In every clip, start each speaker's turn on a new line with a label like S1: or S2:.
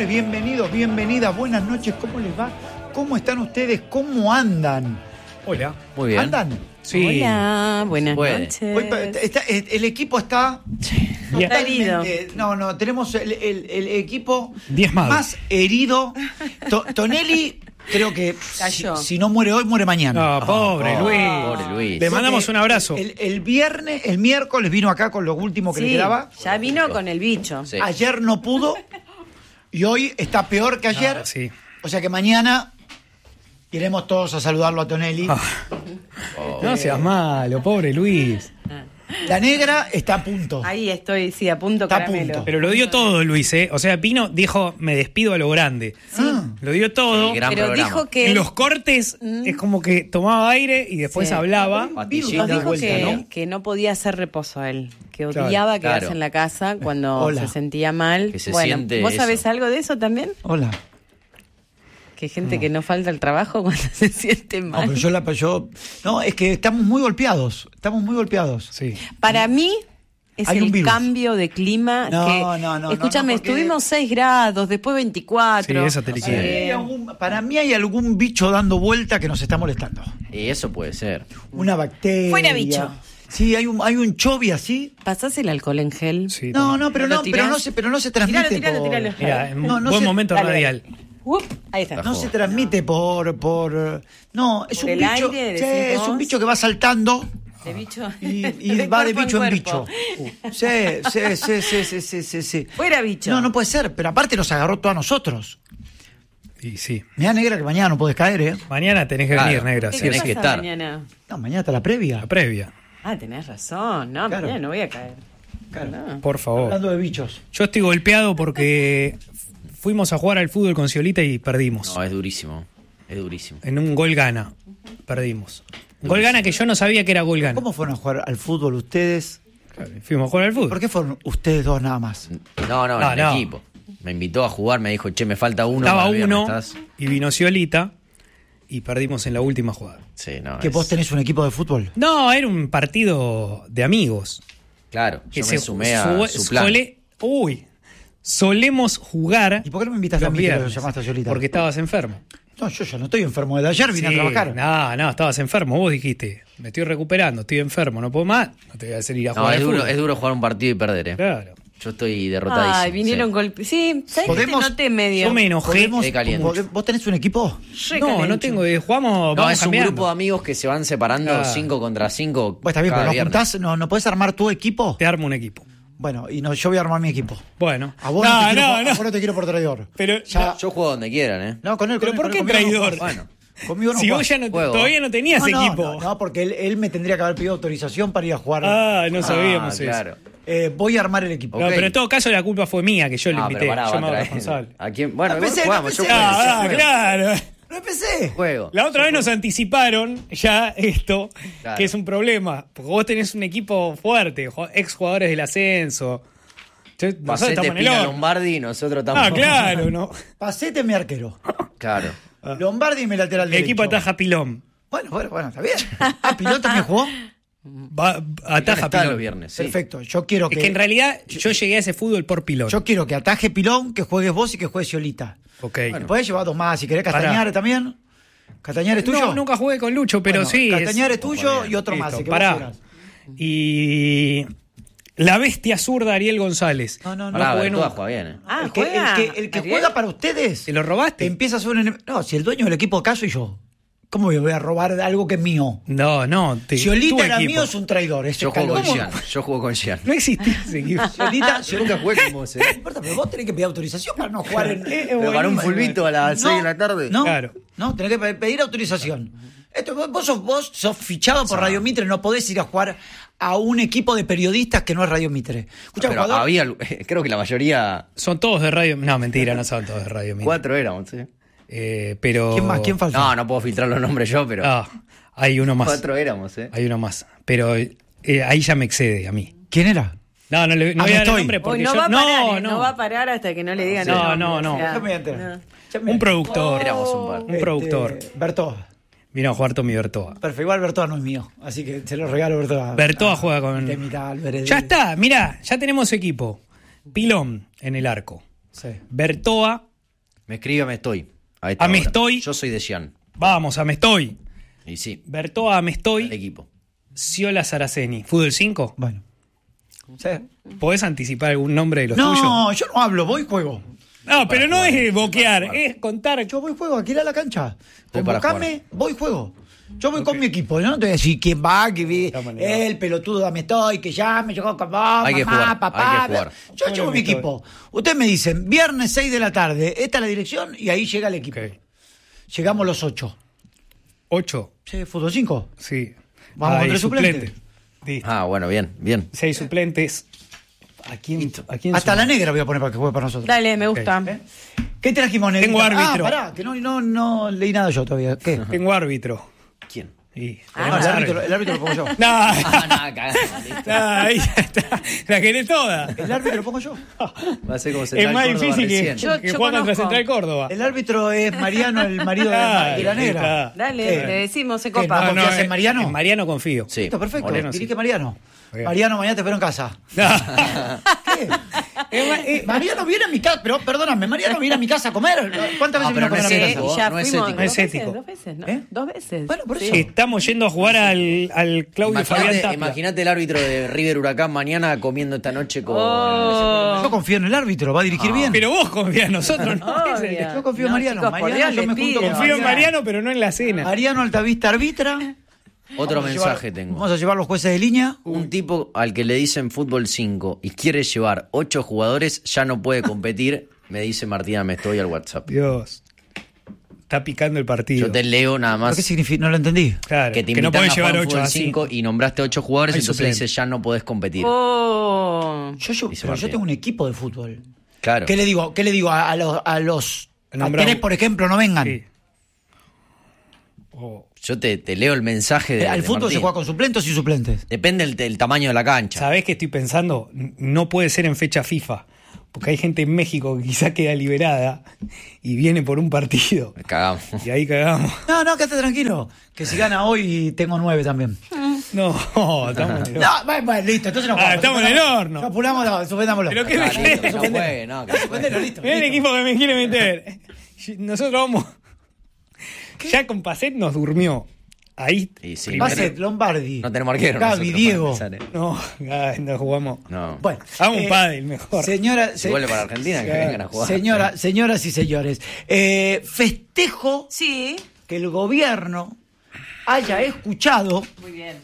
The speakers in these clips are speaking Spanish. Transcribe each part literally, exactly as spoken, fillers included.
S1: señores, bienvenidos, bienvenidas, buenas noches, ¿cómo les va? ¿Cómo están ustedes? ¿Cómo andan?
S2: Hola.
S3: Muy bien.
S1: ¿Andan?
S2: Sí.
S4: Hola, buenas
S3: Puede.
S4: noches.
S1: Hoy, está- el equipo está...
S4: Está herido.
S1: totalmente- No, no, tenemos el, el- el equipo
S2: Diezmado.
S1: más herido. To- Tonelli, creo que si,
S4: Cayó.
S1: si no muere hoy, muere mañana.
S2: No, pobre
S3: Oh,
S2: Luis.
S3: pobre Luis.
S2: Le mandamos
S1: Porque
S2: un abrazo.
S1: El, el viernes, el miércoles vino acá con lo último que le
S4: Sí,
S1: quedaba.
S4: ya vino con el bicho.
S3: Sí.
S1: Ayer no pudo y hoy está peor que ayer.
S2: Ah, sí.
S1: O sea que mañana iremos todos a saludarlo a Tonelli.
S2: Ah. No seas malo, pobre Luis.
S1: La negra está a punto.
S4: Ahí estoy, sí, a punto
S1: Está a
S4: caramelo.
S1: punto.
S2: Pero lo dio todo Luis, ¿eh? O sea, vino, dijo, me despido a lo grande.
S1: Ah.
S2: Lo dio todo.
S3: El gran
S4: Pero
S3: programa.
S4: dijo que...
S2: En los cortes es como que tomaba aire y después
S4: Sí.
S2: hablaba.
S3: Patillita.
S4: Nos dijo
S1: vuelta,
S4: que,
S1: ¿no?
S4: que no podía hacer reposo a él, que
S2: Claro,
S4: odiaba quedarse
S3: claro.
S4: en la casa cuando
S1: Hola.
S4: se sentía mal.
S3: Que se
S4: bueno,
S3: siente
S4: ¿vos
S3: eso.
S4: sabés algo de eso también?
S1: Hola.
S4: Que hay gente que no falta al trabajo cuando se siente
S1: No,
S4: mal.
S1: pero yo la yo No, es que estamos muy golpeados. Estamos muy golpeados.
S2: Sí.
S4: Para mí es
S1: Hay un
S4: el
S1: virus.
S4: cambio de clima.
S1: No,
S4: que,
S1: no, no, no,
S4: Escúchame,
S1: no, porque-
S4: estuvimos seis grados, después veinticuatro.
S2: Sí, eso te liquida.
S1: Para mí hay algún- Para mí hay algún bicho dando vuelta que nos está molestando.
S3: Y eso puede ser.
S1: Una bacteria.
S4: Fuera bicho.
S1: Sí, hay un, hay un chovi así.
S4: ¿Pasás el alcohol en gel?
S2: Sí,
S1: No, no, pero
S4: ¿No lo
S1: no, pero
S4: tirás?
S1: no se, pero no se transmite.
S4: Tíralo, tíralo,
S1: por-
S4: tíralo.
S2: Mira, en
S1: No, no
S2: buen
S1: se-
S2: momento
S4: dale.
S2: radial.
S4: Up, ahí está.
S1: No se transmite por, por no, es
S4: Por
S1: un
S4: el
S1: bicho,
S4: aire,
S1: sí,
S4: decís
S1: es
S4: vos.
S1: un bicho que va saltando
S4: De bicho.
S1: y, y
S4: De
S1: va de
S4: cuerpo
S1: bicho en,
S4: cuerpo.
S1: bicho. Sí, sí, sí, sí, sí, sí, sí, sí.
S4: Fuera bicho.
S1: No, no puede ser, pero aparte nos agarró todo a nosotros.
S2: Y sí.
S1: Mira, negra, que mañana no podés caer, ¿eh?
S2: Mañana tenés que
S3: Claro.
S2: venir, negra.
S4: ¿Qué
S2: sí.
S3: tenés
S4: pasa
S3: que estar.
S4: mañana?
S1: No, mañana está la previa.
S2: La previa,
S4: Ah, tenés razón. No,
S1: Claro.
S4: mañana no voy a caer.
S1: Claro.
S4: No.
S2: por favor.
S1: Hablando de bichos.
S2: Yo estoy golpeado porque fuimos a jugar al fútbol con Ciolita y perdimos.
S3: No, es durísimo. Es durísimo.
S2: En un gol gana. Perdimos. Gol gana que yo no sabía que era gol gana.
S1: ¿Cómo fueron a jugar al fútbol ustedes?
S2: Fuimos a jugar al fútbol.
S1: ¿Por qué fueron ustedes dos nada más?
S3: No, no,
S2: No,
S3: en el
S2: no.
S3: equipo. Me invitó a jugar, me dijo, che, me falta uno.
S2: Estaba
S3: para el viernes,
S2: uno
S3: ¿estás?
S2: y vino Ciolita y perdimos en la última jugada.
S3: Sí, no.
S1: ¿Que
S3: es-
S1: vos tenés un equipo de fútbol?
S2: No, era un partido de amigos.
S3: Claro,
S2: Que
S3: yo me
S2: se-
S3: sumé a
S2: su-
S3: su plan.
S2: sole- uy, solemos jugar.
S1: ¿Y por qué no me invitas a
S2: los
S1: mí que lo
S2: viernes?
S1: llamaste a Ciolita?
S2: Porque estabas enfermo.
S1: No, yo ya no estoy enfermo. Desde ayer vine
S2: Sí,
S1: a trabajar.
S2: No, no, estabas enfermo. Vos dijiste, me estoy recuperando, estoy enfermo, no puedo más. No te voy a hacer ir a
S3: No,
S2: jugar
S3: es
S2: al
S3: duro,
S2: fútbol.
S3: es duro jugar un partido y perder, ¿eh?
S2: Claro.
S3: Yo estoy derrotadísimo.
S4: Ay, vinieron
S3: sí.
S4: golpes. Sí, ¿sabes que te
S1: ¿Podemos-
S4: noté medio?
S2: Yo me enojé.
S1: ¿Podemos-
S3: Qué caliente.
S1: ¿Vos vos tenés un equipo?
S4: Re
S2: No, no
S4: calencho.
S2: tengo. eh, Jugamos,
S3: No,
S2: vamos
S3: es un
S2: cambiando.
S3: grupo de amigos que se van separando
S2: Claro.
S3: cinco contra cinco.
S1: Pues está bien,
S3: cada
S1: pero nos
S3: viernes.
S1: juntás, no, ¿no podés armar tu equipo?
S2: Te armo un equipo.
S1: Bueno, y no, yo voy a armar mi equipo.
S2: Bueno.
S1: A vos
S2: no,
S1: no, te, quiero,
S2: no,
S1: por,
S2: no.
S1: a vos no te quiero por traidor.
S2: Pero,
S1: Ya-
S3: Yo juego donde quieran, ¿eh?
S1: No, con él,
S2: ¿Pero
S1: con
S2: por
S1: él,
S2: qué
S1: conmigo no
S2: traidor?
S1: jugás.
S3: Bueno.
S1: Conmigo no
S2: si vos
S1: jugás.
S2: ya no,
S3: Juego.
S2: todavía no tenías
S1: no, no,
S2: equipo.
S1: No, no, porque él, él me tendría que haber pedido autorización para ir a jugar.
S2: Ah, no sabíamos
S3: Ah,
S2: eso.
S3: claro.
S1: Eh, voy a armar el equipo.
S2: No,
S3: Ok.
S2: pero en todo caso la culpa fue mía, que yo lo
S3: Ah,
S2: invité.
S3: pero pará,
S2: yo
S3: va
S2: me
S3: a
S2: hago
S3: traer-
S2: responsable.
S3: ¿A quién? Bueno,
S1: No
S3: igual
S1: pensé, no
S3: jugamos, yo
S1: pensé.
S3: juego.
S2: Ah,
S3: yo
S2: ah,
S3: juego.
S2: claro.
S1: No empecé.
S3: Juego.
S2: La otra vez nos anticiparon ya esto,
S3: Claro.
S2: que es un problema. Porque vos tenés un equipo fuerte, ju- ex jugadores del ascenso. Yo- Nosotros
S3: Pacete,
S2: estamos en el
S3: Pina,
S2: horno.
S3: Lombardi y nosotros estamos.
S2: Ah, claro, ¿no?
S1: Pasete mi arquero.
S3: Claro.
S1: Lombardi y mi lateral
S2: El
S1: derecho.
S2: equipo ataja Pilón.
S1: Bueno, bueno, bueno, está bien. Ah, Pilón también jugó.
S2: Va, ataja
S3: Está
S2: Pilón.
S3: los viernes, sí.
S1: Perfecto. Yo quiero
S2: Es
S1: que,
S2: que en realidad yo llegué a ese fútbol por Pilón.
S1: yo quiero que ataje Pilón, que juegues vos y que juegue Ciolita.
S2: ok.
S1: Podés llevar dos más, si querés Castañares también. ¿Castañares tuyo?
S2: No, nunca jugué con Lucho, pero
S1: Bueno,
S2: sí. es-
S1: Castañares tuyo y otro más.
S2: Listo,
S1: el que
S2: pará.
S1: vos quieras.
S2: Y la bestia zurda Ariel González.
S1: No, no, no.
S3: Pará,
S2: jugué
S3: Bertúa
S2: nunca.
S3: juega bien, ¿eh?
S4: Ah,
S1: el que,
S4: juega.
S1: el que, el que
S4: Ariel.
S1: juega para ustedes.
S2: ¿Te lo robaste?
S1: Empieza a ser un enem- No, si el dueño del equipo acá soy yo. ¿Cómo voy a robar de algo que es mío?
S2: No, no. Te,
S1: Ciolita
S2: tu
S1: era
S2: equipo.
S1: mío, es un traidor. Ese
S3: Yo juego con
S1: calor.
S3: Gian. Yo juego con Gian.
S2: No existía ese equipo.
S1: Ciolita,
S3: Yo nunca jugué con vos, ¿eh?
S1: No importa, pero vos tenés que pedir autorización para no jugar en.
S2: Eh, eh,
S3: Pero para un
S2: buenísimo.
S3: fulbito a las
S1: No,
S3: seis de la tarde.
S1: No,
S2: Claro.
S1: no, tenés que pe- pedir autorización. Esto, vos, vos sos, vos sos fichado por Radio Mitre, no podés ir a jugar a un equipo de periodistas que no es Radio Mitre. Escucha,
S3: Pero
S1: jugador,
S3: había, creo que la mayoría,
S2: Son todos de radio. No, mentira, no son todos de radio. Mitre.
S3: cuatro éramos, ¿eh?
S2: Eh, pero.
S1: ¿quién más? ¿Quién falta?
S3: No, no puedo filtrar los nombres yo, pero
S2: Ah, hay uno más.
S3: cuatro éramos, ¿eh?
S2: Hay uno más. Pero eh, ahí ya me excede a mí.
S1: ¿Quién era?
S2: No, no, le, no
S1: Ah,
S2: voy
S1: no
S2: a dar el
S1: estoy.
S2: nombre
S4: Hoy
S2: porque
S4: no
S2: yo.
S4: va a parar,
S2: no,
S4: eh,
S2: no.
S4: no va a parar hasta que no le digan
S2: No,
S4: el nombre,
S2: no, no.
S4: o sea,
S1: Ya me voy a enterar.
S4: no.
S1: Ya me-
S2: Un productor.
S3: Éramos un par.
S2: Un productor.
S1: Bertoa.
S2: Vino a jugar Tommy Bertoa.
S1: Perfecto, igual Bertoa no es mío, así que se lo regalo a Bertoa.
S2: Bertoa
S1: Ah,
S2: juega con.
S1: Temita, Álvarez.
S2: Ya está, mirá, ya tenemos equipo. Pilón en el arco.
S1: Sí.
S2: Bertoa
S3: Me escribe a Me Estoy. A, esta
S2: A Me
S3: hora.
S2: Estoy.
S3: Yo soy de Xian.
S2: Vamos, a Me Estoy.
S3: Y sí,
S2: Bertoa, a Me
S3: el
S2: Estoy.
S3: equipo.
S2: Ciola Saraceni. ¿Fútbol cinco?
S1: Bueno. Sí.
S2: ¿Podés anticipar algún nombre de los
S1: No,
S2: tuyos?
S1: yo no hablo, voy y juego.
S2: No, pero no es boquear, es contar.
S1: Yo voy y juego, alquilá la cancha.
S3: Estoy para
S1: Convocame, voy y juego. Yo voy con mi equipo, yo no te voy a decir quién va, que vi,
S2: Está manejado.
S1: el pelotudo dame estoy, que llame, yo juego con vos,
S3: Hay que
S1: mamá,
S3: jugar,
S1: papá.
S3: hay que jugar.
S1: Yo
S2: Bueno,
S1: llevo mi
S2: Estoy.
S1: equipo. Ustedes me dicen, viernes seis de la tarde, esta es la dirección y ahí llega el equipo.
S2: Ok.
S1: Llegamos los ocho.
S2: Ocho,
S1: Sí, fútbol cinco.
S2: sí.
S1: Vamos
S2: Hay
S1: con tres suplentes.
S2: Listo.
S3: Ah, bueno, bien, bien.
S2: Seis suplentes. ¿A quién? ¿A quién
S1: Hasta
S2: suma?
S1: la negra voy a poner para que juegue para nosotros.
S4: Dale, me gusta.
S1: ¿Eh? ¿Qué trajimos, negrita?
S2: Tengo árbitro.
S1: Ah, pará, que no, no, no leí nada yo todavía. ¿Qué?
S2: Tengo árbitro.
S3: ¿Quién?
S2: Y-
S1: No,
S2: tenemos
S1: el, árbitro, el árbitro lo pongo yo.
S2: No,
S3: Ah, nada, cagada, listo.
S2: no, ahí ya está. La querés toda.
S1: El árbitro lo pongo yo.
S3: Va a ser como
S2: Es
S3: Central
S2: más
S3: Córdoba
S2: difícil que,
S3: recién.
S4: Yo-
S2: que
S4: yo
S2: juega contra
S4: conozco.
S2: Central Córdoba.
S1: El árbitro es Mariano, el marido de la, de la
S2: Ahí
S1: negra.
S2: está.
S4: Dale,
S1: ¿Qué?
S4: le decimos, se
S1: ¿Qué,
S4: copa.
S1: no? ¿Confías en
S2: eh,
S1: Mariano?
S2: En Mariano confío.
S3: Sí.
S1: Listo, perfecto.
S2: Moreno, sí.
S1: Dirige Mariano.
S2: Bien.
S1: Mariano, mañana te espero en casa.
S2: No.
S1: ¿Qué? Eh, Mariano viene a mi casa, pero perdóname, Mariano viene a mi casa a comer. ¿Cuántas veces
S3: No, pero
S1: vino a comer
S3: no
S1: a mi
S3: es
S4: Sí,
S1: casa?
S3: ético.
S4: ya
S3: no es
S4: fuimos
S3: ético.
S2: No es
S4: dos
S2: ético.
S4: veces, dos veces, ¿no?
S1: ¿Eh?
S4: Dos veces.
S1: Bueno, por
S4: Sí.
S1: eso.
S2: Estamos yendo a jugar al, al Claudio Fabián
S3: Imagínate,
S2: Tapia.
S3: imagínate el árbitro de River Huracán mañana comiendo esta noche con.
S4: Oh.
S1: Yo confío en el árbitro, va a dirigir bien.
S2: Pero vos confías en nosotros, ¿no?
S4: Obvio.
S1: Yo confío en
S4: No,
S1: Mariano.
S4: chicos, por
S1: Mariano,
S4: Dios,
S1: yo
S4: les
S1: me junto
S4: pido.
S1: con
S2: Confío en Mariano, pero no en la cena.
S1: Mariano Altavista arbitra.
S3: Otro
S1: Vamos a
S3: mensaje
S1: llevar-
S3: tengo.
S1: Vamos a llevar los jueces de línea.
S3: Un tipo al que le dicen fútbol cinco y quiere llevar ocho jugadores ya no puede competir, me dice Martina, me estoy al WhatsApp.
S2: Dios. Está picando el partido.
S3: Yo te leo nada
S1: ¿Pero
S3: más
S1: qué significa? No lo entendí.
S2: Claro,
S3: que te
S2: que no
S3: invitan
S2: pueden
S3: a
S2: llevar
S3: jugar
S2: ocho
S3: fútbol
S2: así.
S3: cinco y nombraste ocho jugadores,
S2: Hay
S3: entonces le
S2: suplente.
S3: dice ya no podés competir.
S4: Oh.
S1: Yo, yo,
S3: Dice
S1: pero yo
S3: Martín.
S1: tengo un equipo de fútbol.
S3: Claro.
S1: ¿Qué le digo? ¿Qué le digo a, a los a los a
S2: Nombrado.
S1: tres, por ejemplo, no vengan?
S2: Sí. Oh.
S3: Yo te, te leo el mensaje de.
S1: Eh, Al
S3: de
S1: fútbol se
S3: Martín.
S1: juega con suplentes y suplentes.
S3: Depende del, del tamaño de la cancha.
S2: ¿Sabés qué estoy pensando? N- No puede ser en fecha FIFA. Porque hay gente en México que quizá queda liberada y viene por un partido.
S3: Cagamos.
S2: Y ahí cagamos.
S1: No, no, quédate tranquilo. Que si gana hoy tengo nueve también.
S2: No, estamos en el
S1: No, bueno, bueno, listo, entonces no
S2: Ah,
S1: jugamos.
S2: estamos en el horno.
S1: No, pulámoslo, suspendámoslo.
S2: Pero qué
S3: Ah,
S2: me
S3: listo,
S2: querés.
S3: que no juegue, no, que no juegue.
S1: Suspendelo, listo.
S2: Mirá el
S1: listo.
S2: equipo que me quiere meter. Nosotros vamos. Ya con Pacet nos durmió. Ahí.
S3: Y sí,
S2: primero-
S1: Basset, Lombardi.
S3: No tenemos arquero.
S1: Gaby,
S3: nosotros para
S1: Diego.
S3: empezar, eh.
S2: No, ay, no jugamos.
S3: No.
S1: Bueno,
S2: Hagamos
S1: eh,
S2: un pádel mejor.
S1: Señora,
S3: Si vuelve para Argentina, que vengan a jugar.
S1: Señora, señoras y señores, eh, festejo
S4: Sí.
S1: que el gobierno haya escuchado
S4: Muy bien.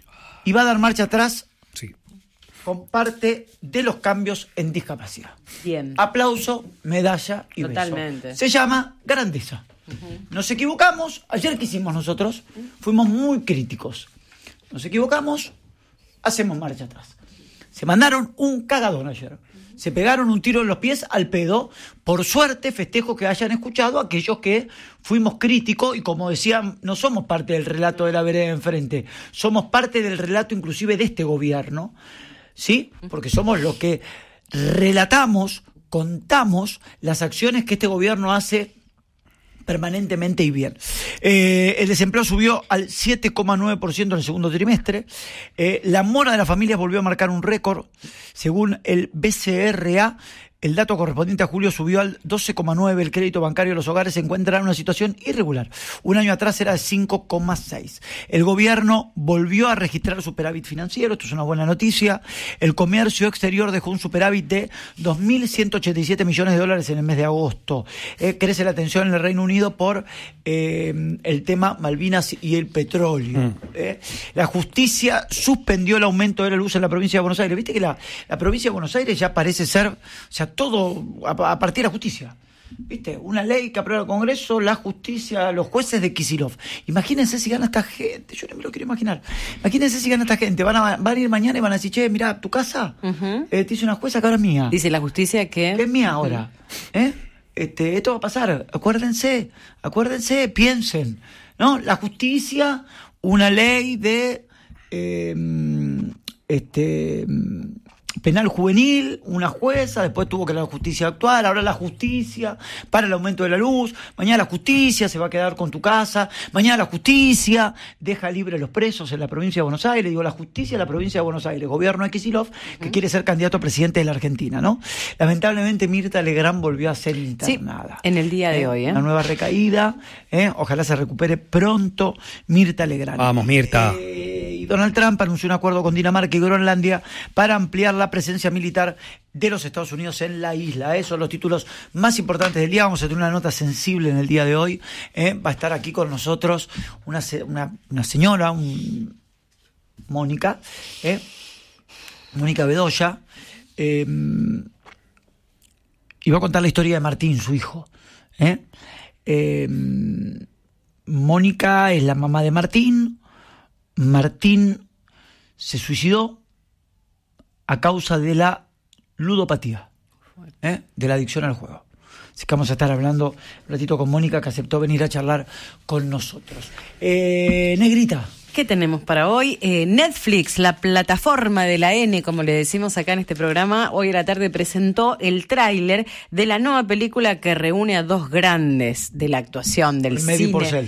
S1: y va a dar marcha atrás
S2: Sí.
S1: con parte de los cambios en discapacidad.
S4: Bien.
S1: Aplauso, medalla y
S4: Totalmente.
S1: beso. Se llama grandeza. Nos equivocamos, ayer que hicimos nosotros, fuimos muy críticos. Nos equivocamos, hacemos marcha atrás. Se mandaron un cagadón ayer. Se pegaron un tiro en los pies al pedo. Por suerte, festejo que hayan escuchado a aquellos que fuimos críticos y, como decían, no somos parte del relato de la vereda de enfrente, somos parte del relato inclusive de este gobierno, ¿sí? Porque somos los que relatamos, contamos las acciones que este gobierno hace permanentemente y bien. Eh, el desempleo subió al siete coma nueve por ciento en el segundo trimestre. Eh, la mora de las familias volvió a marcar un récord. Según el B C R A, el dato correspondiente a julio subió al doce coma nueve. El crédito bancario de los hogares se encuentra en una situación irregular. Un año atrás era de cinco coma seis. El gobierno volvió a registrar superávit financiero. Esto es una buena noticia. El comercio exterior dejó un superávit de dos mil ciento ochenta y siete millones de dólares en el mes de agosto. Eh, crece la tensión en el Reino Unido por eh, el tema Malvinas y el petróleo.
S2: Mm.
S1: Eh, la justicia suspendió el aumento de la luz en la provincia de Buenos Aires. Viste que la, la provincia de Buenos Aires ya parece ser, o sea, todo a, a partir de la justicia. ¿Viste? Una ley que aprueba el Congreso, la justicia, los jueces de Kicillof. Imagínense si gana esta gente, yo no me lo quiero imaginar. Imagínense si gana esta gente, van a, van a ir mañana y van a decir, che, mirá, tu casa,
S4: Ujú.
S1: eh, te hizo una jueza que ahora es mía.
S4: Dice la justicia
S1: Que es
S4: que.
S1: mía ahora. ¿Eh? Este, esto va a pasar. Acuérdense, acuérdense, piensen. ¿No? La justicia, una ley de eh, este penal juvenil, una jueza, después tuvo que la justicia actuar, ahora la justicia para el aumento de la luz, mañana la justicia se va a quedar con tu casa, mañana la justicia deja libre a los presos en la provincia de Buenos Aires, digo la justicia de la provincia de Buenos Aires, gobierno de Kicillof, que uh-huh. quiere ser candidato a presidente de la Argentina, ¿no? Lamentablemente Mirta Legrand volvió a ser internada.
S4: Sí, en el día de
S1: ¿Eh?
S4: hoy, ¿eh?
S1: Una nueva recaída, ¿eh? Ojalá se recupere pronto Mirta Legrand.
S2: Vamos, Mirta.
S1: Eh, y Donald Trump anunció un acuerdo con Dinamarca y Groenlandia para ampliar la presencia militar de los Estados Unidos en la isla. Esos son los títulos más importantes del día. Vamos a tener una nota sensible en el día de hoy. ¿eh? Va a estar aquí con nosotros una, una, una señora, un, Mónica, ¿eh? Mónica Bedoya, eh, y va a contar la historia de Martín, su hijo. ¿eh? Eh, Mónica es la mamá de Martín. Martín se suicidó a causa de la ludopatía, ¿eh? de la adicción al juego. Así que vamos a estar hablando un ratito con Mónica, que aceptó venir a charlar con nosotros. Eh, Negrita.
S4: ¿Qué tenemos para hoy? Eh, Netflix, la plataforma de la N, como le decimos acá en este programa, hoy a la tarde presentó el tráiler de la nueva película que reúne a dos grandes de la actuación, del
S1: Mary
S4: cine.
S1: Porcel.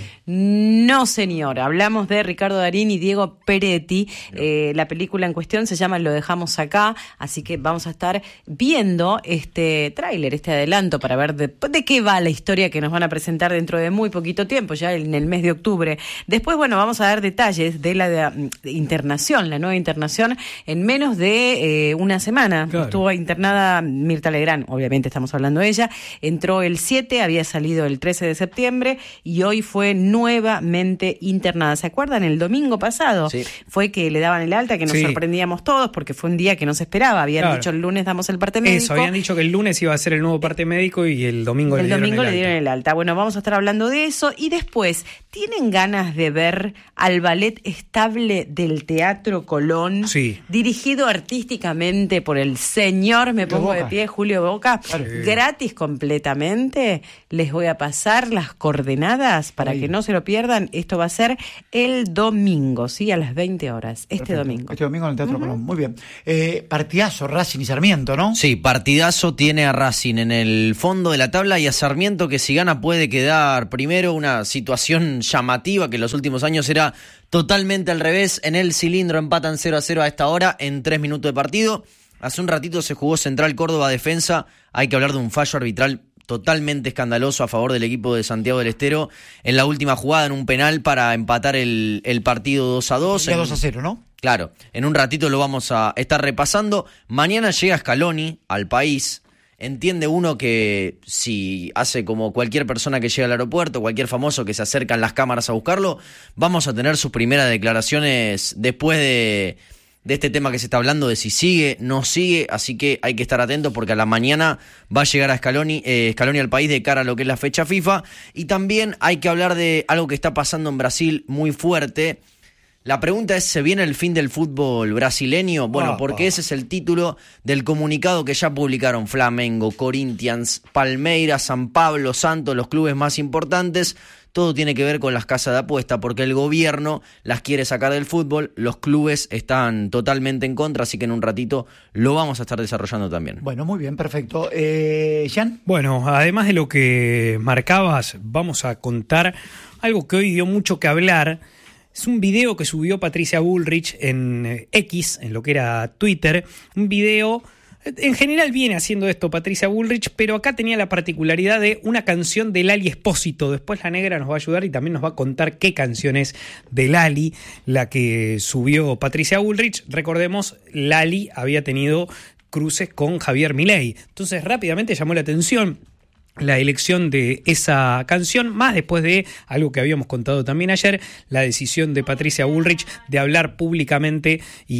S4: No, señor. Hablamos de Ricardo Darín y Diego Peretti. Eh, la película en cuestión se llama Lo dejamos acá, así que vamos a estar viendo este tráiler, este adelanto, para ver de, de qué va la historia que nos van a presentar dentro de muy poquito tiempo, ya en el mes de octubre. Después, bueno, vamos a dar detalles de la de, de internación, la nueva internación, en menos de eh, una semana. Claro. Estuvo internada Mirta Legrand, obviamente estamos hablando de ella. Entró el siete, había salido el trece de septiembre y hoy fue nuevamente internada. ¿Se acuerdan? El domingo pasado sí. fue que le daban el alta, que nos sí. sorprendíamos todos porque fue un día que no se esperaba. Habían claro. dicho el lunes damos el parte médico.
S2: Eso, habían dicho que el lunes iba a ser el nuevo parte médico y el domingo,
S4: el
S2: le,
S4: domingo
S2: dieron
S4: le dieron
S2: el
S4: el alta. Bueno, vamos a estar hablando de eso y después, ¿tienen ganas de ver al ballet estable del Teatro Colón?
S2: Sí.
S4: Dirigido artísticamente por el señor, me pongo de, de pie, Julio Boca, claro. gratis completamente. Les voy a pasar las coordenadas para Ahí. que no se lo pierdan. Esto va a ser el domingo, ¿sí? A las veinte horas, este Perfecto. domingo.
S1: Este domingo en el Teatro uh-huh. Colón, muy bien. Eh, partidazo, Racing y Sarmiento, ¿no?
S3: Sí, partidazo tiene a Racing en el fondo de la tabla y a Sarmiento, que si gana puede quedar primero. Una situación llamativa que en los últimos años era totalmente al revés. En el cilindro empatan cero a cero a esta hora en tres minutos de partido. Hace un ratito se jugó Central Córdoba Defensa. Hay que hablar de un fallo arbitral totalmente escandaloso a favor del equipo de Santiago del Estero en la última jugada, en un penal para empatar el, el partido dos a dos.
S1: dos a cero, ¿no?
S3: Claro, en un ratito lo vamos a estar repasando. Mañana llega Scaloni al país. Entiende uno que si hace como cualquier persona que llega al aeropuerto, cualquier famoso que se acercan las cámaras a buscarlo, vamos a tener sus primeras declaraciones después de, de este tema que se está hablando, de si sigue, no sigue, así que hay que estar atentos porque a la mañana va a llegar a Scaloni, eh, Scaloni al país de cara a lo que es la fecha FIFA. Y también hay que hablar de algo que está pasando en Brasil muy fuerte. La pregunta es, ¿se viene el fin del fútbol brasileño? Bueno, Opa. porque ese es el título del comunicado que ya publicaron Flamengo, Corinthians, Palmeiras, San Pablo, Santos, los clubes más importantes. Todo tiene que ver con las casas de apuesta, porque el gobierno las quiere sacar del fútbol, los clubes están totalmente en contra, así que en un ratito lo vamos a estar desarrollando también.
S1: Bueno, muy bien, perfecto. Eh, ¿Jan?
S2: Bueno, además de lo que marcabas, vamos a contar algo que hoy dio mucho que hablar. Es un video que subió Patricia Bullrich en X, en lo que era Twitter. Un video, en general viene haciendo esto Patricia Bullrich, pero acá tenía la particularidad de una canción de Lali Espósito. Después la negra nos va a ayudar y también nos va a contar qué canción es de Lali, la que subió Patricia Bullrich. Recordemos, Lali había tenido cruces con Javier Milei. Entonces rápidamente llamó la atención la elección de esa canción, más después de algo que habíamos contado también ayer, la decisión de Patricia Bullrich de hablar públicamente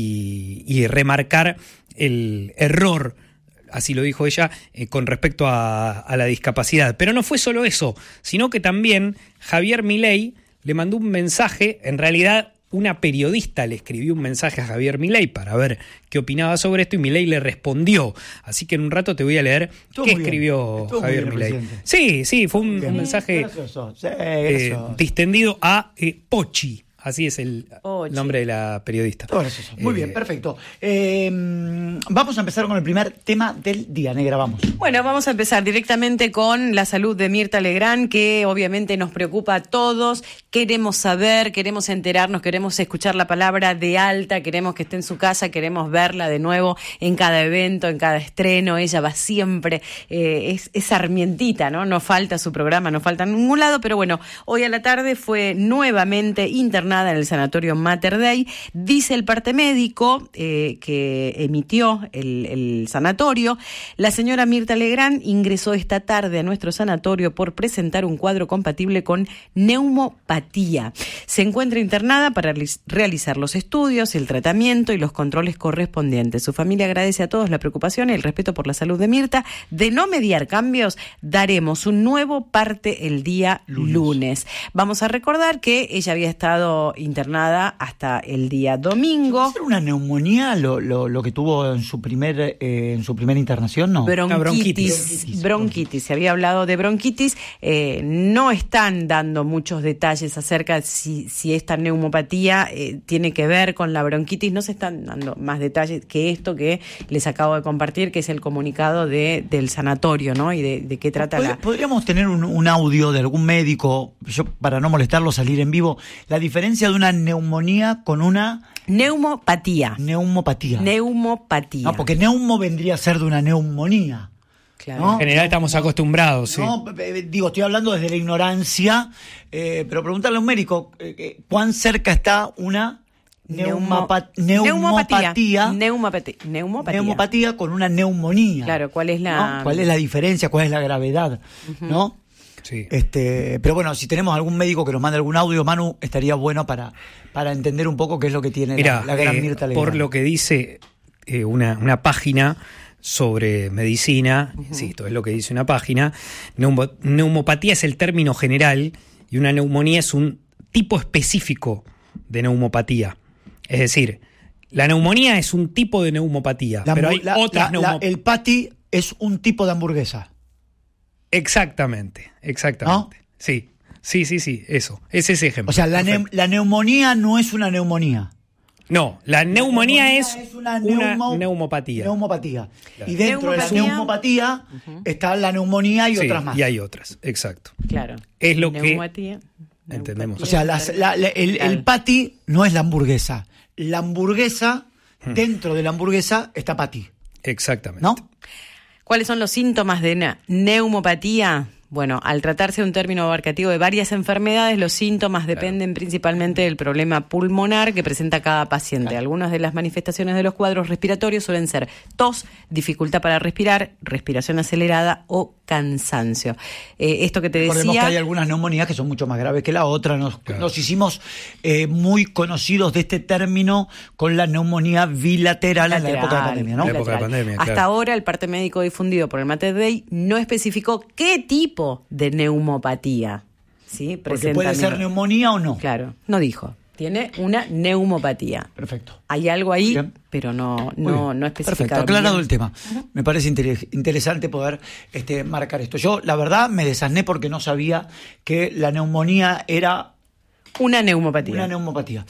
S2: y, y remarcar el error, así lo dijo ella, eh, con respecto a, a la discapacidad. Pero no fue solo eso, sino que también Javier Milei le mandó un mensaje, en realidad una periodista le escribió un mensaje a Javier Milei para ver qué opinaba sobre esto y Milei le respondió. Así que en un rato te voy a leer Estuvo qué escribió Javier Milei. Sí, sí, fue un, un mensaje
S1: sí,
S2: eh, distendido a eh, Pochi, Así es el
S4: Ochi.
S2: nombre de la periodista.
S1: Todo gracioso. Muy
S2: Eh,
S1: bien, perfecto. Eh, vamos a empezar con el primer tema del día, Negra, vamos.
S4: Bueno, vamos a empezar directamente con la salud de Mirta Legrand, que obviamente nos preocupa a todos. Queremos saber, queremos enterarnos, queremos escuchar la palabra de alta, queremos que esté en su casa, queremos verla de nuevo en cada evento, en cada estreno. Ella va siempre, eh, es, es sarmientita, ¿no? No falta su programa, no falta en ningún lado, pero bueno, hoy a la tarde fue nuevamente internada en el sanatorio Mater Dei. Dice el parte médico eh, que emitió el, el sanatorio, la señora Mirta Legrand ingresó esta tarde a nuestro sanatorio por presentar un cuadro compatible con neumopatía. Se encuentra internada para realizar los estudios, el tratamiento y los controles correspondientes. Su familia agradece a todos la preocupación y el respeto por la salud de Mirta. De no mediar cambios, daremos un nuevo parte el día lunes. lunes. Vamos a recordar que ella había estado internada hasta el día domingo.
S1: ¿Era una neumonía lo, lo, lo que tuvo en su primer eh, en su primera internación? No.
S4: Bronquitis,
S2: bronquitis.
S4: bronquitis. Bronquitis. Se había hablado de bronquitis. Eh, no están dando muchos detalles acerca de si, si esta neumopatía eh, tiene que ver con la bronquitis. No se están dando más detalles que esto que les acabo de compartir, que es el comunicado de, del sanatorio, ¿no? Y de, de qué trata la...
S1: ¿Podríamos tener un, un audio de algún médico, yo para no molestarlo, salir en vivo, la diferencia de una neumonía con una
S4: neumopatía.
S1: Neumopatía.
S4: Neumopatía.
S1: No, porque neumo vendría a ser de una neumonía.
S4: Claro.
S1: ¿no?
S2: En general estamos acostumbrados, sí.
S1: No, digo, estoy hablando desde la ignorancia, eh, pero preguntarle a un médico eh, cuán cerca está una neumapa- neumopatía,
S4: neumopatía, neumopatía,
S1: neumopatía con una neumonía.
S4: Claro, ¿cuál es la
S1: ¿no? ¿Cuál es la diferencia? ¿Cuál es la gravedad? Uh-huh. ¿No?
S2: Sí.
S1: Este, pero bueno, si tenemos algún médico que nos mande algún audio, Manu, estaría bueno para, para entender un poco qué es lo que tiene
S2: Mirá,
S1: la, la gran
S2: eh,
S1: Mirta Legrand.
S2: por lo que dice eh, una, una página sobre medicina, uh-huh. insisto, es lo que dice una página, neumo, neumopatía es el término general y una neumonía es un tipo específico de neumopatía. Es decir, la neumonía es un tipo de neumopatía,
S1: la,
S2: pero hay
S1: la,
S2: otras
S1: la,
S2: neumopatías.
S1: El patty es un tipo de hamburguesa.
S2: Exactamente, exactamente. ¿No? Sí, sí, sí, sí, eso. Es ese ejemplo.
S1: O sea, la, ne- la neumonía no es una neumonía.
S2: No, la neumonía,
S1: la neumonía
S2: es,
S1: es una,
S2: una
S1: neumo-
S2: neumopatía.
S1: Neumopatía.
S2: Claro.
S1: Y dentro
S4: Neumopatía.
S1: de la neumopatía uh-huh. está la neumonía y
S2: sí,
S1: otras más.
S2: Y hay otras, exacto.
S4: Claro.
S2: Es lo
S4: Neumatía,
S2: que entendemos.
S1: O sea, las, la, la, el, el patty no es la hamburguesa. La hamburguesa, hmm. dentro de la hamburguesa está patty.
S2: Exactamente.
S1: ¿No?
S4: ¿Cuáles son los síntomas de una neumopatía? Bueno, al tratarse de un término abarcativo de varias enfermedades, los síntomas dependen claro. principalmente del problema pulmonar que presenta cada paciente. Claro. Algunas de las manifestaciones de los cuadros respiratorios suelen ser tos, dificultad para respirar, respiración acelerada o cansancio. Eh, esto que te
S1: Recordemos
S4: decía...
S1: que hay algunas neumonías que son mucho más graves que la otra. Nos, claro. nos hicimos eh, muy conocidos de este término con la neumonía bilateral, bilateral en la época de pandemia, ¿no?
S2: La época de pandemia,
S4: Hasta
S2: claro.
S4: ahora, el parte médico difundido por el Mater Dei no especificó qué tipo de neumopatía, ¿sí?
S1: Porque puede ser neumonía o no.
S4: Claro, no dijo. Tiene una neumopatía.
S1: Perfecto.
S4: Hay algo ahí,
S1: bien.
S4: pero no, no, no especificado.
S1: Perfecto, aclarado
S4: bien.
S1: el tema. Uh-huh. Me parece inter- interesante poder este, marcar esto. Yo, la verdad, me desasné porque no sabía que la neumonía era...
S4: Una neumopatía.
S1: Una neumopatía.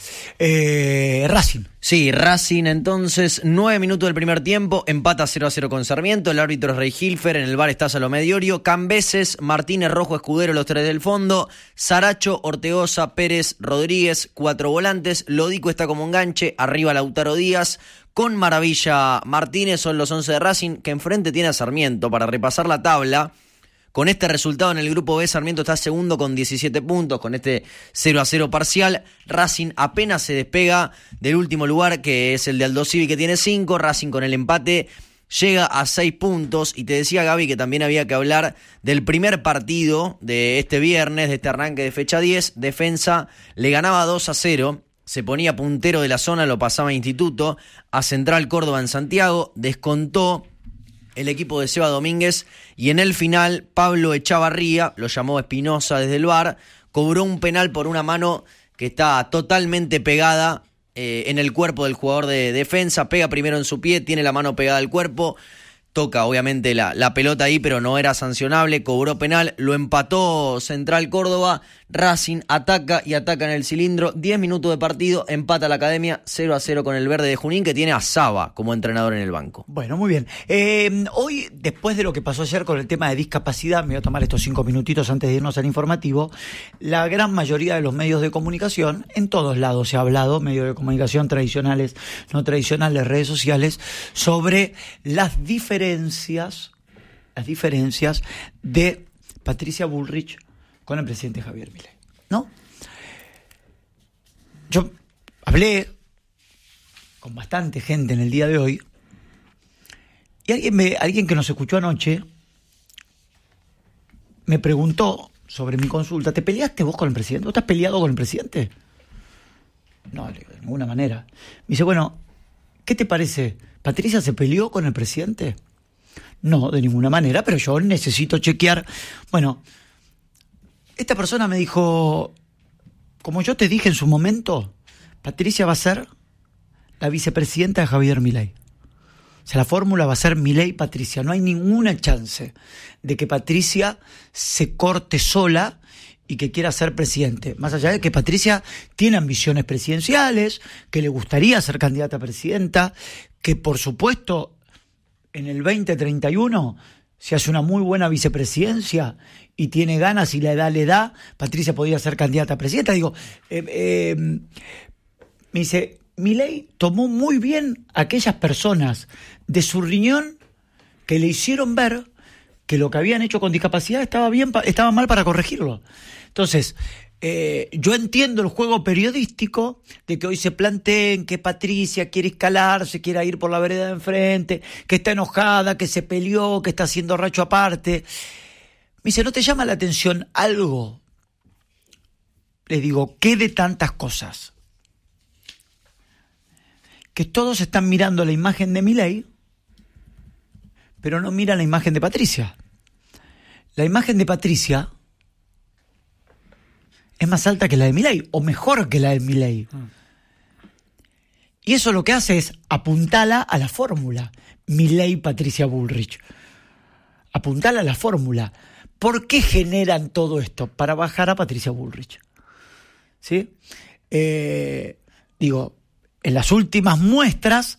S1: Eh, Racing.
S3: Sí, Racing entonces, nueve minutos del primer tiempo, empata cero a cero con Sarmiento, el árbitro es Rey Hilfer, en el bar está Salomé Diorio, Cambeses, Martínez, Rojo, Escudero, los tres del fondo, Saracho, Ortegoza, Pérez, Rodríguez, cuatro volantes, Lodico está como enganche, arriba Lautaro Díaz, con Maravilla Martínez, son los once de Racing, que enfrente tiene a Sarmiento. Para repasar la tabla, con este resultado en el grupo B, Sarmiento está segundo con diecisiete puntos, con este cero a cero parcial. Racing apenas se despega del último lugar, que es el de Aldo Civi, que tiene cinco. Racing con el empate llega a seis puntos. Y te decía, Gaby, que también había que hablar del primer partido de este viernes, de este arranque de fecha diez. Defensa le ganaba dos a cero. Se ponía puntero de la zona, lo pasaba a Instituto, a Central Córdoba en Santiago. Descontó el equipo de Seba Domínguez y en el final Pablo Echavarría, lo llamó Espinosa desde el V A R, cobró un penal por una mano que está totalmente pegada eh, en el cuerpo del jugador de defensa, pega primero en su pie, tiene la mano pegada al cuerpo, toca obviamente la, la pelota ahí, pero no era sancionable, cobró penal, lo empató Central Córdoba, Racing ataca y ataca en el cilindro, diez minutos de partido, empata la Academia cero a cero con el Verde de Junín, que tiene a Saba como entrenador en el banco.
S1: Bueno, muy bien. Eh, hoy, después de lo que pasó ayer con el tema de discapacidad, me voy a tomar estos cinco minutitos antes de irnos al informativo, la gran mayoría de los medios de comunicación, en todos lados se ha hablado, medios de comunicación tradicionales, no tradicionales, redes sociales, sobre las diferencias, las diferencias de Patricia Bullrich con el presidente Javier Milei, ¿no? Yo hablé con bastante gente en el día de hoy y alguien, me, alguien que nos escuchó anoche me preguntó sobre mi consulta: ¿te peleaste vos con el presidente? ¿Vos estás peleado con el presidente? No, de ninguna manera. Me dice, bueno, ¿qué te parece? ¿Patricia se peleó con el presidente? No, de ninguna manera, pero yo necesito chequear. Bueno, esta persona me dijo, como yo te dije en su momento, Patricia va a ser la vicepresidenta de Javier Milei. O sea, la fórmula va a ser Milei-Patricia. No hay ninguna chance de que Patricia se corte sola y que quiera ser presidente. Más allá de que Patricia tiene ambiciones presidenciales, que le gustaría ser candidata a presidenta, que por supuesto en el veinte treinta y uno se hace una muy buena vicepresidencia y tiene ganas y la edad le da, Patricia podría ser candidata a presidenta. Digo, eh, eh, me dice, Milei tomó muy bien a aquellas personas de su riñón que le hicieron ver que lo que habían hecho con discapacidad estaba bien, estaba mal para corregirlo. Entonces, eh, yo entiendo el juego periodístico de que hoy se planteen que Patricia quiere escalar, se quiera ir por la vereda de enfrente, que está enojada, que se peleó, que está haciendo racho aparte. Me dice, ¿no te llama la atención algo? Le digo, ¿qué de tantas cosas? Que todos están mirando la imagen de Milei, pero no miran la imagen de Patricia. La imagen de Patricia es más alta que la de Milei, o mejor que la de Milei. Mm. Y eso lo que hace es apuntala a la fórmula. Milei-Patricia Bullrich. Apuntala a la fórmula. ¿Por qué generan todo esto? Para bajar a Patricia Bullrich. ¿Sí? Eh, digo, en las últimas muestras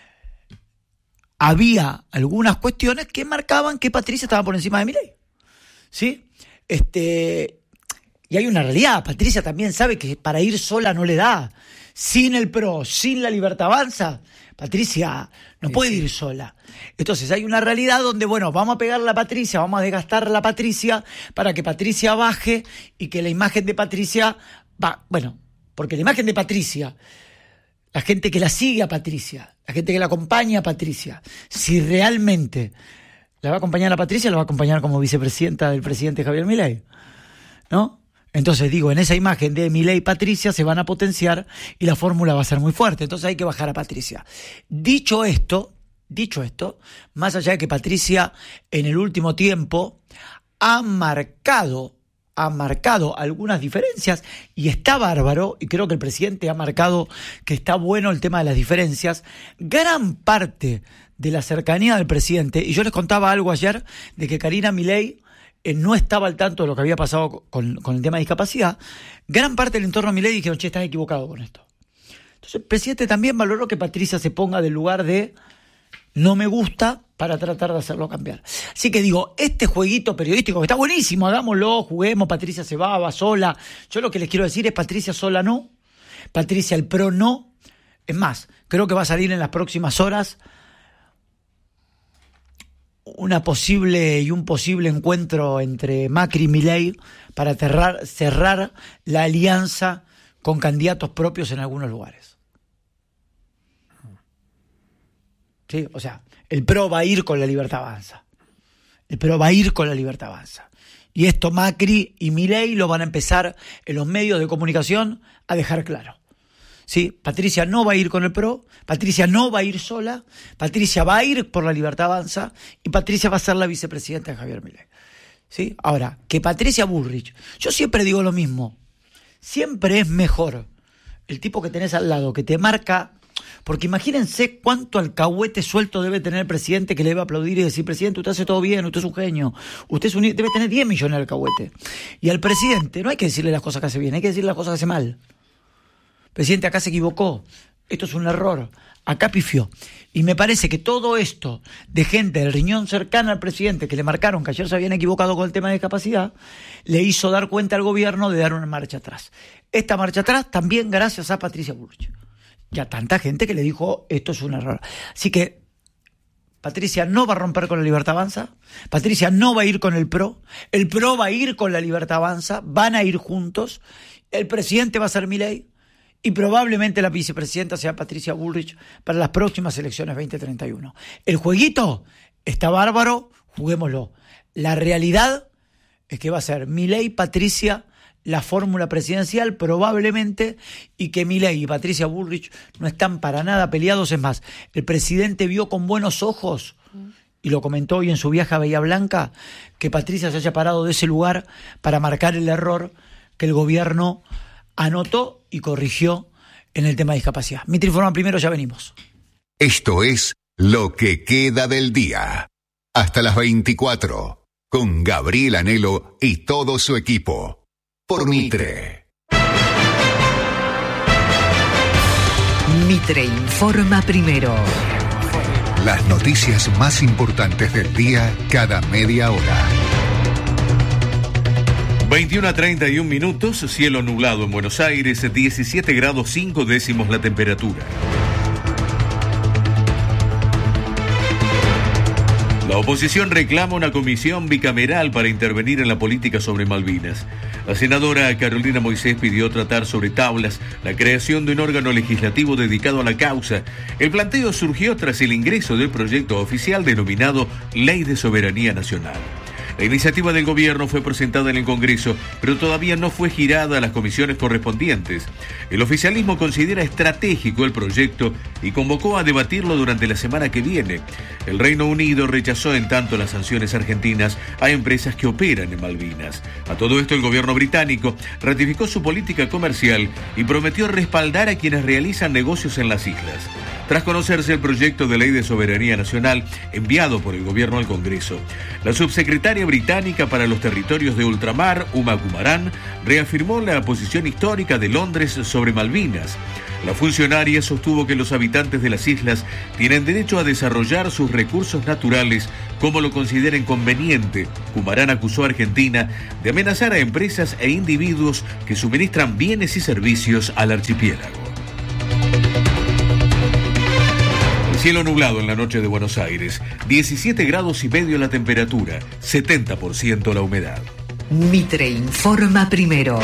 S1: había algunas cuestiones que marcaban que Patricia estaba por encima de Milei. ¿Sí? Este, y hay una realidad. Patricia también sabe que para ir sola no le da. Sin el PRO, sin la Libertad Avanza, Patricia no puede ir sola. Entonces hay una realidad donde, bueno, vamos a pegarle a Patricia, vamos a desgastar a Patricia para que Patricia baje y que la imagen de Patricia va, bueno, porque la imagen de Patricia, la gente que la sigue a Patricia, la gente que la acompaña a Patricia, si realmente la va a acompañar a Patricia, la va a acompañar como vicepresidenta del presidente Javier Milei, ¿no? Entonces digo, en esa imagen de Milei y Patricia se van a potenciar y la fórmula va a ser muy fuerte. Entonces hay que bajar a Patricia. Dicho esto, dicho esto, más allá de que Patricia en el último tiempo ha marcado, ha marcado algunas diferencias y está bárbaro, y creo que el presidente ha marcado que está bueno el tema de las diferencias, gran parte de la cercanía del presidente, y yo les contaba algo ayer de que Karina Milei no estaba al tanto de lo que había pasado con, con el tema de discapacidad, gran parte del entorno de Milei dijeron, che, estás equivocado con esto. Entonces el presidente también valoró que Patricia se ponga del lugar de no me gusta para tratar de hacerlo cambiar. Así que digo, este jueguito periodístico que está buenísimo, hagámoslo, juguemos, Patricia se va, va sola. Yo lo que les quiero decir es Patricia sola no, Patricia el PRO no. Es más, creo que va a salir en las próximas horas una posible y un posible encuentro entre Macri y Milei para cerrar, cerrar la alianza con candidatos propios en algunos lugares. ¿Sí? O sea, el PRO va a ir con la Libertad Avanza. El PRO va a ir con la Libertad Avanza. Y esto Macri y Milei lo van a empezar en los medios de comunicación a dejar claro. ¿Sí? Patricia no va a ir con el PRO, Patricia no va a ir sola, Patricia va a ir por la Libertad Avanza y Patricia va a ser la vicepresidenta de Javier Milei. ¿Sí? Ahora, que Patricia Bullrich, yo siempre digo lo mismo, siempre es mejor el tipo que tenés al lado, que te marca Porque imagínense cuánto alcahuete suelto debe tener el presidente que le debe aplaudir y decir, presidente, usted hace todo bien, usted es un genio, usted es un... debe tener diez millones de alcahuete. Y al presidente no hay que decirle las cosas que hace bien, hay que decirle las cosas que hace mal. Presidente, acá se equivocó, esto es un error, acá pifió. Y me parece que todo esto de gente del riñón cercana al presidente que le marcaron que ayer se habían equivocado con el tema de discapacidad, le hizo dar cuenta al gobierno de dar una marcha atrás. Esta marcha atrás también gracias a Patricia Bullrich. Y a tanta gente que le dijo esto es un error. Así que Patricia no va a romper con la Libertad Avanza, Patricia no va a ir con el PRO, el PRO va a ir con la Libertad Avanza, van a ir juntos, el presidente va a ser Milei, y probablemente la vicepresidenta sea Patricia Bullrich para las próximas elecciones veinte treinta y uno. El jueguito está bárbaro, juguémoslo. La realidad es que va a ser Milei, Patricia, la fórmula presidencial probablemente, y que Milei y Patricia Bullrich no están para nada peleados. Es más, el presidente vio con buenos ojos, y lo comentó hoy en su viaje a Bahía Blanca, que Patricia se haya parado de ese lugar para marcar el error que el gobierno anotó y corrigió en el tema de discapacidad. Mitre informa primero, ya venimos.
S5: Esto es Lo que queda del día. Hasta las veinticuatro, con Gabriel Anhelo y todo su equipo. Por Mitre.
S6: Mitre informa primero.
S5: Las noticias más importantes del día cada media hora.
S7: veintiuno a treinta y un minutos, cielo nublado en Buenos Aires, diecisiete grados cinco décimos la temperatura. La oposición reclama una comisión bicameral para intervenir en la política sobre Malvinas. La senadora Carolina Moisés pidió tratar sobre tablas la creación de un órgano legislativo dedicado a la causa. El planteo surgió tras el ingreso del proyecto oficial denominado Ley de Soberanía Nacional. La iniciativa del gobierno fue presentada en el Congreso, pero todavía no fue girada a las comisiones correspondientes. El oficialismo considera estratégico el proyecto y convocó a debatirlo durante la semana que viene. El Reino Unido rechazó en tanto las sanciones argentinas a empresas que operan en Malvinas. A todo esto, el gobierno británico ratificó su política comercial y prometió respaldar a quienes realizan negocios en las islas. Tras conocerse el proyecto de ley de soberanía nacional enviado por el gobierno al Congreso, la subsecretaria británica para los territorios de ultramar, Uma Kumaran, reafirmó la posición histórica de Londres sobre Malvinas. La funcionaria sostuvo que los habitantes de las islas tienen derecho a desarrollar sus recursos naturales como lo consideren conveniente. Kumaran acusó a Argentina de amenazar a empresas e individuos que suministran bienes y servicios al archipiélago. Cielo nublado en la noche de Buenos Aires, diecisiete grados y medio la temperatura, setenta por ciento la humedad.
S6: Mitre informa primero.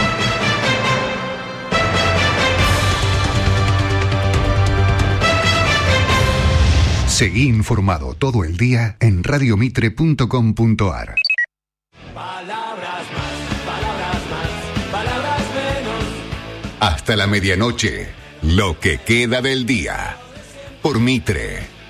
S5: Seguí informado todo el día en radiomitre punto com punto ar.
S8: Palabras más, palabras más, palabras menos.
S5: Hasta la medianoche, lo que queda del día. Por Mitre.